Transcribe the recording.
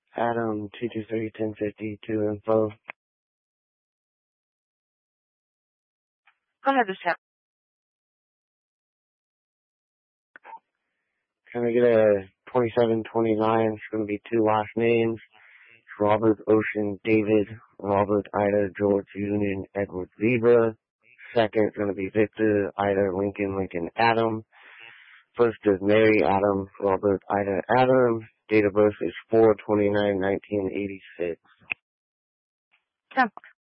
Adam 223-1050 to info. Go ahead, Miss Tam. Can I get a 2729? It's going to be two last names. Robert Ocean David, Robert Ida George Union Edward Zebra. Second going to be Victor Ida Lincoln Lincoln Adam. First is Mary Adam Robert Ida Adam. Date of birth is 4/29/1986. Tam.